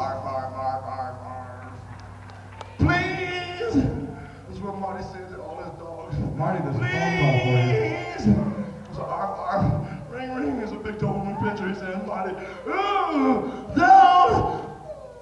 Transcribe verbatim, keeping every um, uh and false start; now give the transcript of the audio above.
barf, barf, barf, barf, barf. Please! That's what Marty says to all his dogs. Marty, there's a phone call for you. Please! So arf, arf. Ring, ring. There's a big Doberman picture. He says, Marty, ooh, that